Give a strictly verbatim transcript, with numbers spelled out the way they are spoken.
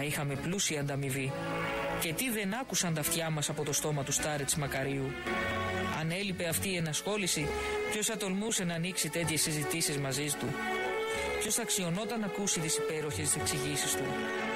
να είχαμε πλούσια ανταμοιβή. Και τι δεν άκουσαν τα αυτιά μας από το στόμα του Στάρετς Μακαρίου. Αν έλειπε αυτή η ενασχόληση, ποιος θα τολμούσε να ανοίξει τέτοιες συζητήσεις μαζί του? Ποιος θα αξιωνόταν να ακούσει τις υπέροχες εξηγήσεις του?